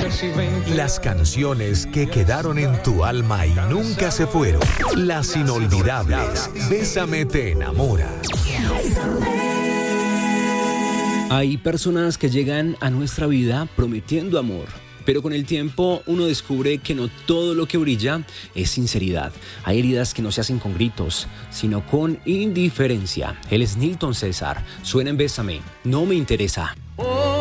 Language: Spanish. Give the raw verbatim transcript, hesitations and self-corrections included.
Las canciones que quedaron en tu alma y nunca se fueron. Las inolvidables. Bésame te enamora. Hay personas que llegan a nuestra vida prometiendo amor, pero con el tiempo uno descubre que no todo lo que brilla es sinceridad. Hay heridas que no se hacen con gritos, sino con indiferencia. Él es Nilton César. Suena en Bésame, no me interesa. Oh.